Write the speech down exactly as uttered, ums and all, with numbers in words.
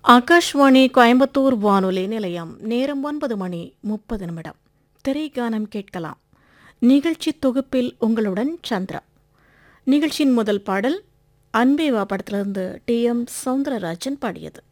ஆகாஷ்வாணி கோயம்புத்தூர் வானொலி நிலையம். நேரம் ஒன்பது மணி முப்பது நிமிடம். திரைகானம் கேட்கலாம். நிகழ்ச்சி தொகுப்பில் உங்களுடன் சந்திரா. நிகழ்ச்சியின் முதல் பாடல் அன்பேவா படத்திலிருந்து டி எம் சௌந்தரராஜன் பாடியது.